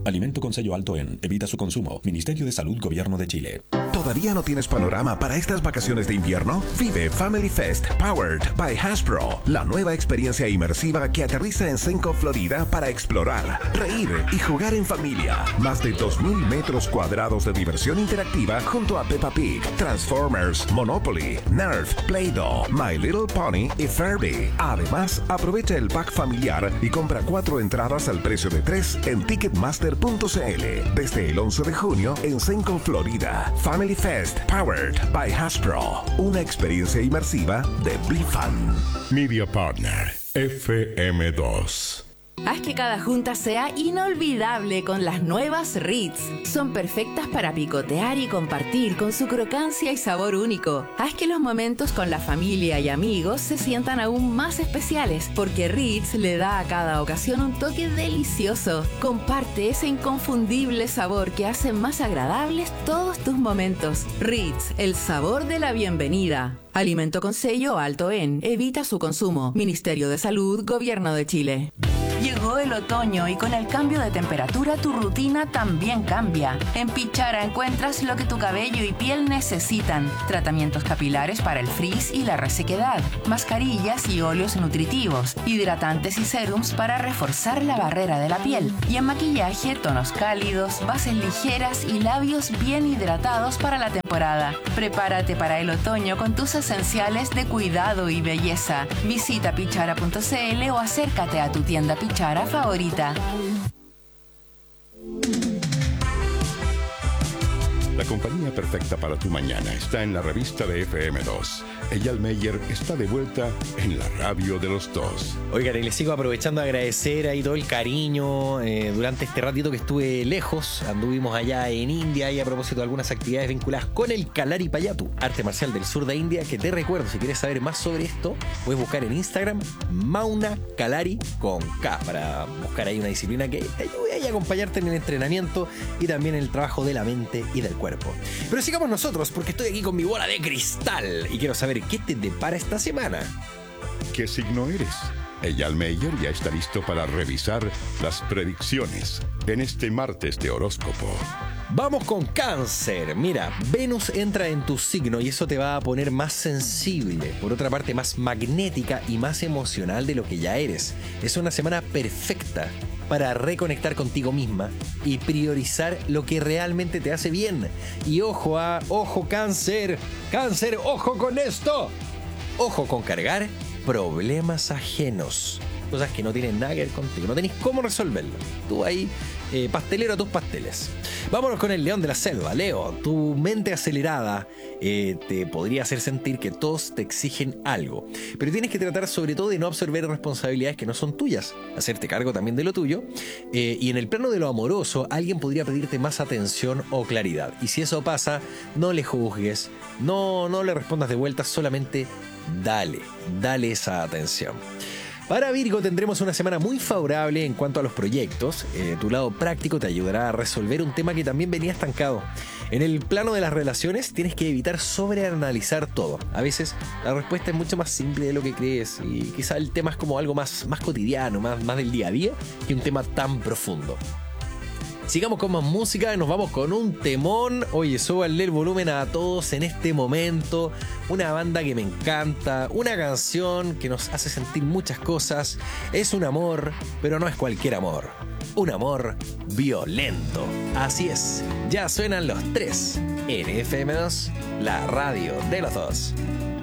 Alimento con sello alto en. Evita su consumo. Ministerio de Salud, Gobierno de Chile. ¿Todavía no tienes panorama para estas vacaciones de invierno? Vive Family Fest Powered by Hasbro, la nueva experiencia inmersiva que aterriza en Senco, Florida, para explorar, reír y jugar en familia. Más de 2,000 metros cuadrados de diversión interactiva junto a Peppa Pig, Transformers, Monopoly, Nerf, Play-Doh, My Little Pony y Furby. Además, aprovecha el pack familiar y compra 4 entradas al precio de 3 en Ticketmaster.cl. Desde el 11 de junio en Senco, Florida. Family Fest Powered by Hasbro. Una experiencia inmersiva de BliFan. Media Partner FM2. Haz que cada junta sea inolvidable con las nuevas Ritz. Son perfectas para picotear y compartir con su crocancia y sabor único. Haz que los momentos con la familia y amigos se sientan aún más especiales, porque Ritz le da a cada ocasión un toque delicioso. Comparte ese inconfundible sabor que hace más agradables todos tus momentos. Ritz, el sabor de la bienvenida. Alimento con sello alto en. Evita su consumo. Ministerio de Salud, Gobierno de Chile. Llegó el otoño y con el cambio de temperatura tu rutina también cambia. En Pichara encuentras lo que tu cabello y piel necesitan. Tratamientos capilares para el frizz y la resequedad. Mascarillas y óleos nutritivos. Hidratantes y serums para reforzar la barrera de la piel. Y en maquillaje, tonos cálidos, bases ligeras y labios bien hidratados para la temporada. Prepárate para el otoño con tus esenciales de cuidado y belleza. Visita pichara.cl o acércate a tu tienda Pichara favorita. La compañía perfecta para tu mañana está en la revista de FM2. Eyal Meyer está de vuelta en la radio de los dos. Oigan, y les sigo aprovechando a agradecer ahí todo el cariño durante este ratito que estuve lejos. Anduvimos allá en India y a propósito de algunas actividades vinculadas con el Kalaripayattu, arte marcial del sur de India, que te recuerdo, si quieres saber más sobre esto, puedes buscar en Instagram Mauna Kalari con K, para buscar ahí una disciplina que te ayude a acompañarte en el entrenamiento y también en el trabajo de la mente y del cuerpo. Pero sigamos nosotros, porque estoy aquí con mi bola de cristal y quiero saber qué te depara esta semana. ¿Qué signo eres? Eyal Meyer ya está listo para revisar las predicciones en este martes de horóscopo. Vamos con Cáncer. Mira, Venus entra en tu signo y eso te va a poner más sensible, por otra parte más magnética y más emocional de lo que ya eres. Es una semana perfecta para reconectar contigo misma y priorizar lo que realmente te hace bien. Y ojo, ojo Cáncer, ojo con esto. Ojo con cargar problemas ajenos, cosas que no tienen nada que ver contigo, no tenés cómo resolverlo. Tú ahí, pastelero a tus pasteles. Vámonos con el león de la selva. Leo, tu mente acelerada te podría hacer sentir que todos te exigen algo, pero tienes que tratar sobre todo de no absorber responsabilidades que no son tuyas, hacerte cargo también de lo tuyo, y en el plano de lo amoroso alguien podría pedirte más atención o claridad, y si eso pasa, no le juzgues, no le respondas de vuelta, solamente dale esa atención. Para Virgo tendremos una semana muy favorable en cuanto a los proyectos. Tu lado práctico te ayudará a resolver un tema que también venía estancado. En el plano de las relaciones tienes que evitar sobreanalizar todo. A veces la respuesta es mucho más simple de lo que crees y quizá el tema es como algo más cotidiano, más del día a día que un tema tan profundo. Sigamos con más música y nos vamos con un temón. Oye, súbanle el volumen a todos en este momento. Una banda que me encanta, una canción que nos hace sentir muchas cosas. Es un amor, pero no es cualquier amor. Un amor violento. Así es, ya suenan los tres en FM2, la radio de los dos.